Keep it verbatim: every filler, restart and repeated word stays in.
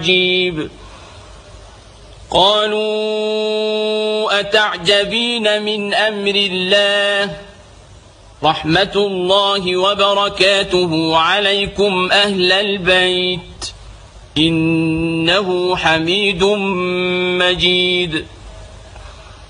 عجيب قالوا أتعجبين من أمر الله رحمة الله وبركاته عليكم أهل البيت إنه حميد مجيد.